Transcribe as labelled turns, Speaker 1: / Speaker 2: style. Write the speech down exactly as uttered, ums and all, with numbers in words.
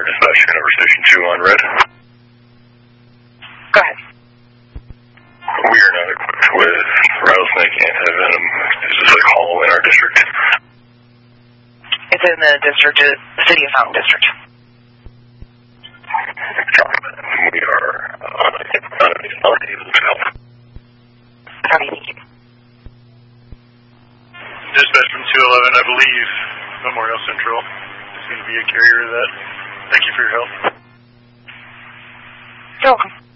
Speaker 1: dispatching over Station two on red.
Speaker 2: Go ahead.
Speaker 1: We are not equipped with rattlesnake anti-venom. Is this like hollow in our district?
Speaker 2: It's in the district, the City of Fountain District.
Speaker 1: We are uh, unable to help.
Speaker 2: How do you need you?
Speaker 3: Dispatch from two eleven, I believe, Memorial Central. Seems to be a carrier of that. Thank you for your help.
Speaker 2: You're welcome.